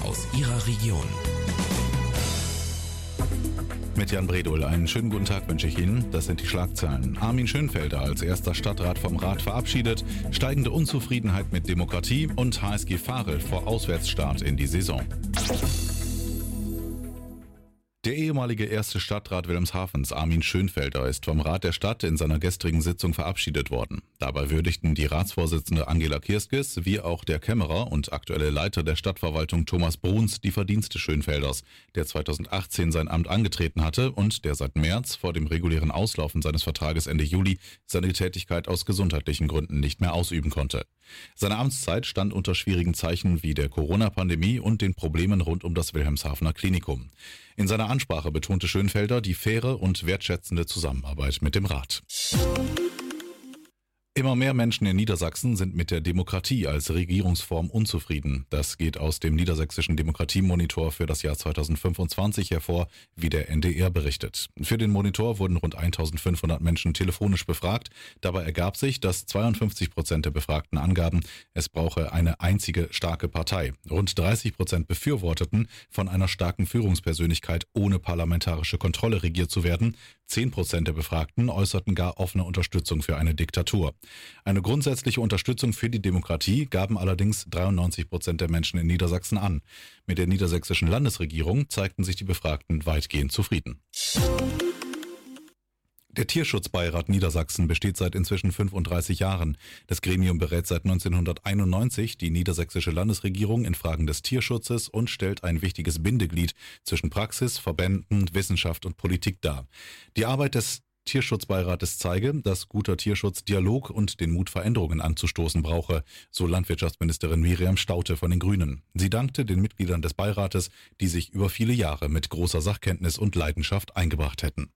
aus Ihrer Region. Mit Jan Bredol einen schönen guten Tag wünsche ich Ihnen. Das sind die Schlagzeilen. Armin Schönfelder als erster Stadtrat vom Rat verabschiedet, steigende Unzufriedenheit mit Demokratie und HSG Varel vor Auswärtsstart in die Saison. Der ehemalige erste Stadtrat Wilhelmshavens, Armin Schönfelder, ist vom Rat der Stadt in seiner gestrigen Sitzung verabschiedet worden. Dabei würdigten die Ratsvorsitzende Angela Kirskis wie auch der Kämmerer und aktuelle Leiter der Stadtverwaltung Thomas Bruns die Verdienste Schönfelders, der 2018 sein Amt angetreten hatte und der seit März vor dem regulären Auslaufen seines Vertrages Ende Juli seine Tätigkeit aus gesundheitlichen Gründen nicht mehr ausüben konnte. Seine Amtszeit stand unter schwierigen Zeichen wie der Corona-Pandemie und den Problemen rund um das Wilhelmshavener Klinikum. In seiner Ansprache betonte Schönfelder die faire und wertschätzende Zusammenarbeit mit dem Rat. Immer mehr Menschen in Niedersachsen sind mit der Demokratie als Regierungsform unzufrieden. Das geht aus dem Niedersächsischen Demokratiemonitor für das Jahr 2025 hervor, wie der NDR berichtet. Für den Monitor wurden rund 1500 Menschen telefonisch befragt. Dabei ergab sich, dass 52% der Befragten angaben, es brauche eine einzige starke Partei. Rund 30% befürworteten, von einer starken Führungspersönlichkeit ohne parlamentarische Kontrolle regiert zu werden. 10% der Befragten äußerten gar offene Unterstützung für eine Diktatur. Eine grundsätzliche Unterstützung für die Demokratie gaben allerdings 93% der Menschen in Niedersachsen an. Mit der niedersächsischen Landesregierung zeigten sich die Befragten weitgehend zufrieden. Der Tierschutzbeirat Niedersachsen besteht seit inzwischen 35 Jahren. Das Gremium berät seit 1991 die niedersächsische Landesregierung in Fragen des Tierschutzes und stellt ein wichtiges Bindeglied zwischen Praxis, Verbänden, Wissenschaft und Politik dar. Die Arbeit des Tierschutzbeirates zeige, dass guter Tierschutz Dialog und den Mut, Veränderungen anzustoßen brauche, so Landwirtschaftsministerin Miriam Staudte von den Grünen. Sie dankte den Mitgliedern des Beirates, die sich über viele Jahre mit großer Sachkenntnis und Leidenschaft eingebracht hätten.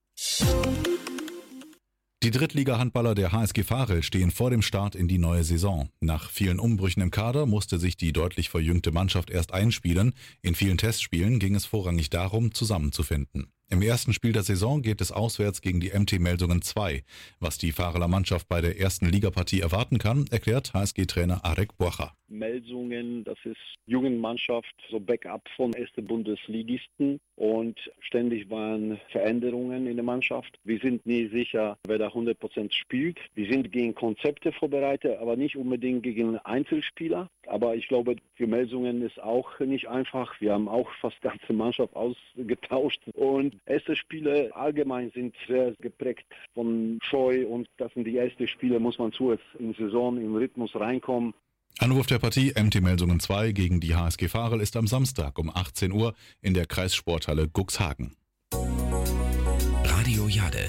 Die Drittliga-Handballer der HSG Varel stehen vor dem Start in die neue Saison. Nach vielen Umbrüchen im Kader musste sich die deutlich verjüngte Mannschaft erst einspielen. In vielen Testspielen ging es vorrangig darum, zusammenzufinden. Im ersten Spiel der Saison geht es auswärts gegen die MT Melsungen 2. Was die Vareler Mannschaft bei der ersten Ligapartie erwarten kann, erklärt HSG-Trainer Arek Borcha. Melsungen, das ist Jugendmannschaft, so Backup von ersten Bundesligisten und ständig waren Veränderungen in der Mannschaft. Wir sind nie sicher, wer da 100% spielt. Wir sind gegen Konzepte vorbereitet, aber nicht unbedingt gegen Einzelspieler. Aber ich glaube, für Melsungen ist auch nicht einfach. Wir haben auch fast die ganze Mannschaft ausgetauscht und erste Spiele allgemein sind sehr geprägt von Scheu und das sind die ersten Spiele, muss man zuerst in die Saison, im Rhythmus reinkommen. Anruf der Partie MT Melsungen 2 gegen die HSG Varel ist am Samstag um 18 Uhr in der Kreissporthalle Cuxhagen. Radio Jade.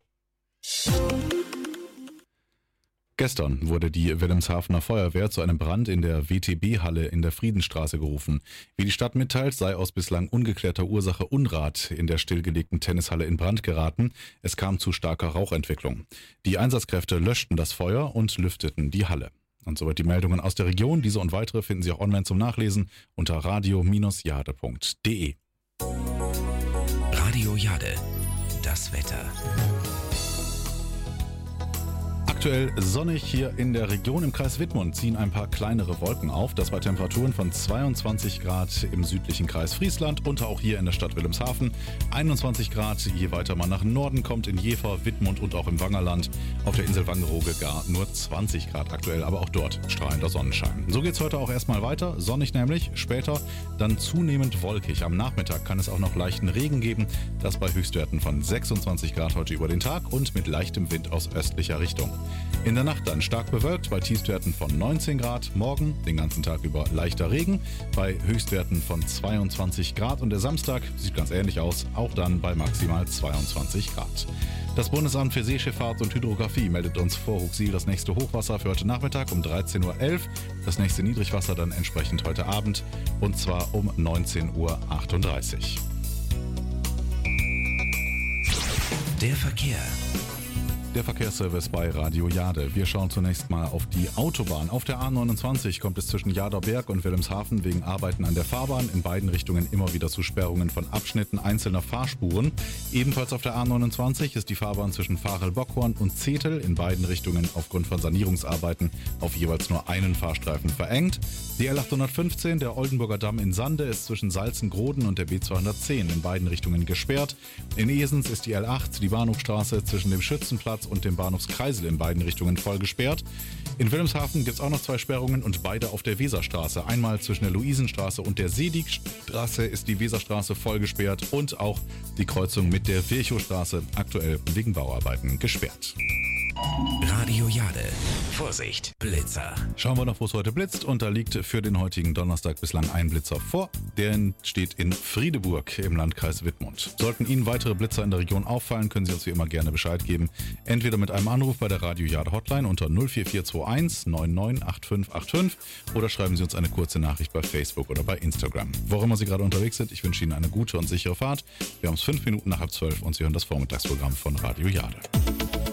Gestern wurde die Wilhelmshavener Feuerwehr zu einem Brand in der WTB-Halle in der Friedenstraße gerufen. Wie die Stadt mitteilt, sei aus bislang ungeklärter Ursache Unrat in der stillgelegten Tennishalle in Brand geraten. Es kam zu starker Rauchentwicklung. Die Einsatzkräfte löschten das Feuer und lüfteten die Halle. Und soweit die Meldungen aus der Region. Diese und weitere finden Sie auch online zum Nachlesen unter radio-jade.de. Radio Jade. Das Wetter. Aktuell sonnig hier in der Region. Im Kreis Wittmund ziehen ein paar kleinere Wolken auf. Das bei Temperaturen von 22 Grad im südlichen Kreis Friesland und auch hier in der Stadt Wilhelmshaven. 21 Grad, je weiter man nach Norden kommt, in Jever, Wittmund und auch im Wangerland. Auf der Insel Wangerooge gar nur 20 Grad aktuell, aber auch dort strahlender Sonnenschein. So geht's heute auch erstmal weiter. Sonnig nämlich, später dann zunehmend wolkig. Am Nachmittag kann es auch noch leichten Regen geben. Das bei Höchstwerten von 26 Grad heute über den Tag und mit leichtem Wind aus östlicher Richtung. In der Nacht dann stark bewölkt bei Tiefstwerten von 19 Grad. Morgen den ganzen Tag über leichter Regen bei Höchstwerten von 22 Grad. Und der Samstag sieht ganz ähnlich aus, auch dann bei maximal 22 Grad. Das Bundesamt für Seeschifffahrt und Hydrographie meldet uns vor Huxil das nächste Hochwasser für heute Nachmittag um 13.11 Uhr. Das nächste Niedrigwasser dann entsprechend heute Abend und zwar um 19.38 Uhr. Der Verkehr. Der Verkehrsservice bei Radio Jade. Wir schauen zunächst mal auf die Autobahn. Auf der A29 kommt es zwischen Jaderberg und Wilhelmshaven wegen Arbeiten an der Fahrbahn in beiden Richtungen immer wieder zu Sperrungen von Abschnitten einzelner Fahrspuren. Ebenfalls auf der A29 ist die Fahrbahn zwischen Varel-Bockhorn und Zetel in beiden Richtungen aufgrund von Sanierungsarbeiten auf jeweils nur einen Fahrstreifen verengt. Die L815, der Oldenburger Damm in Sande, ist zwischen Salzen-Groden und der B210 in beiden Richtungen gesperrt. In Esens ist die L8, die Bahnhofstraße zwischen dem Schützenplatz und dem Bahnhofskreisel in beiden Richtungen voll gesperrt. In Wilhelmshaven gibt es auch noch 2 Sperrungen und beide auf der Weserstraße. Einmal zwischen der Luisenstraße und der Sedigstraße ist die Weserstraße voll gesperrt und auch die Kreuzung mit der Virchowstraße aktuell wegen Bauarbeiten gesperrt. Radio Jade. Vorsicht, Blitzer. Schauen wir noch, wo es heute blitzt. Und da liegt für den heutigen Donnerstag bislang ein Blitzer vor. Der steht in Friedeburg im Landkreis Wittmund. Sollten Ihnen weitere Blitzer in der Region auffallen, können Sie uns wie immer gerne Bescheid geben. Entweder mit einem Anruf bei der Radio Jade Hotline unter 04421 998585 oder schreiben Sie uns eine kurze Nachricht bei Facebook oder bei Instagram. Wo immer Sie gerade unterwegs sind, ich wünsche Ihnen eine gute und sichere Fahrt. Wir haben es 5 Minuten nach halb 12 und Sie hören das Vormittagsprogramm von Radio Jade.